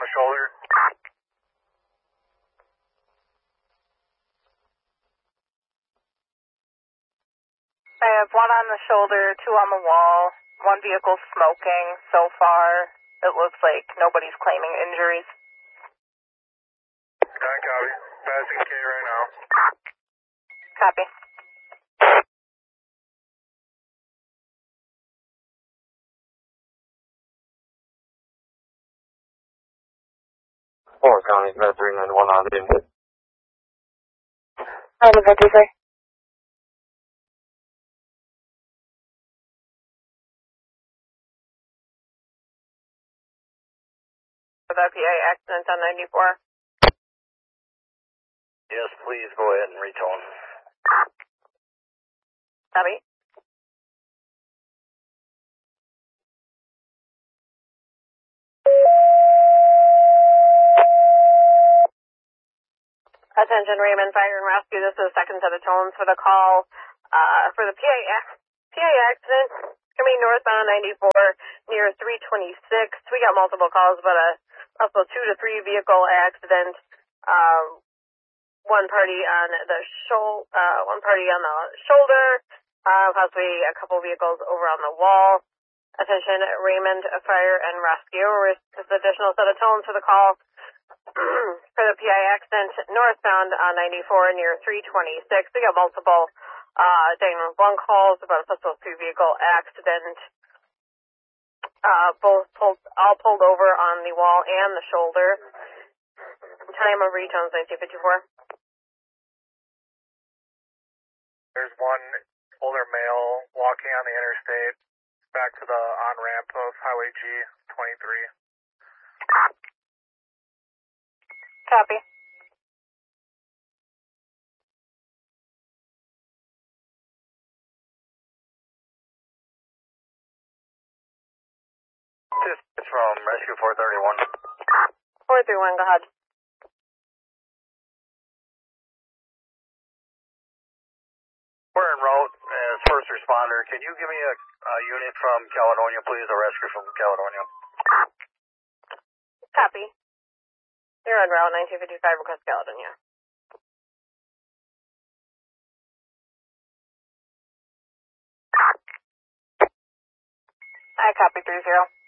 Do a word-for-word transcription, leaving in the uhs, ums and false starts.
the shoulder. I have one on the shoulder, two on the wall, one vehicle smoking. So far, it looks like nobody's claiming injuries. nine copy. Passing K right now. Copy. Four County, Med three ninety-one on the input. On the Med three, sorry. For the P A accident on ninety-four. Yes, please go ahead and retone. Copy. Attention Raymond Fire and Rescue, this is the second set of tones for the call uh, for the P A, P A accident coming northbound ninety-four near three twenty-six. We got multiple calls about a possible two to three vehicle accident. Uh, one party on the shoulder, uh, one party on the shoulder, uh, possibly a couple vehicles over on the wall. Attention Raymond Fire and Rescue, this is the additional set of tones for the call for the P I accident northbound on ninety-four near three twenty-six. We got multiple uh, nine one one calls about a possible two vehicle accident. Uh, both pulled, all pulled over on the wall and the shoulder. Time of retones nineteen fifty-four. There's one older male walking on the interstate back to the on-ramp of Highway G twenty-three. Copy. This is from Rescue four thirty-one. four three one, go ahead. We're en route as first responder. Can you give me a, a unit from Caledonia, please? A rescue from Caledonia. Copy. You're on route nineteen fifty-five, request Caledonia. I copy three zero.